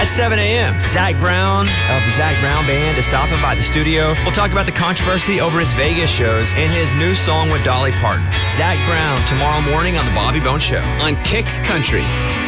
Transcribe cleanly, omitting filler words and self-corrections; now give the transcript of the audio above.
7 a.m. Zach Brown of the Zach Brown Band is stopping by the studio. We'll talk about the controversy over his Vegas shows and his new song with Dolly Parton. Zach Brown tomorrow morning on The Bobby Bones Show on Kicks Country.